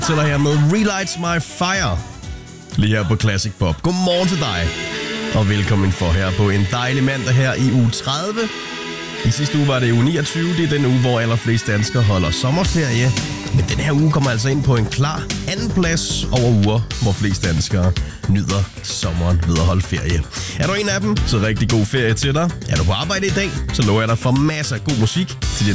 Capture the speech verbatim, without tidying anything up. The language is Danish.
Til dig her med Relights My Fire. Lige her på Classic Pop. Godmorgen til dig. Og velkommen for her på en dejlig mandag her i uge tredive. I sidste uge var det uge niogtyve. Det er den uge, hvor allerflest danskere holder sommerferie. Men den her uge kommer altså ind på en klar anden plads over uger, hvor flest danskere nyder sommeren ved at holde ferie. Er du en af dem, så rigtig god ferie til dig. Er du på arbejde i dag, så lover jeg dig for masser af god musik til